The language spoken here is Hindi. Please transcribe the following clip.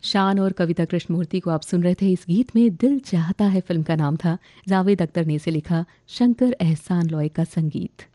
शान और कविता कृष्णमूर्ति को आप सुन रहे थे। इस गीत में दिल चाहता है फिल्म का नाम था। जावेद अख्तर ने इसे लिखा, शंकर एहसान लॉय का संगीत।